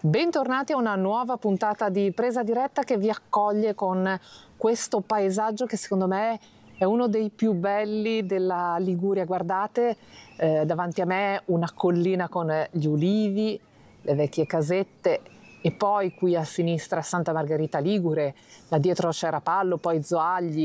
Bentornati a una nuova puntata di Presa Diretta che vi accoglie con questo paesaggio che secondo me è uno dei più belli della Liguria. Guardate, davanti a me una collina con gli ulivi, le vecchie casette e poi qui a sinistra Santa Margherita Ligure, là dietro c'è Rapallo, poi Zoagli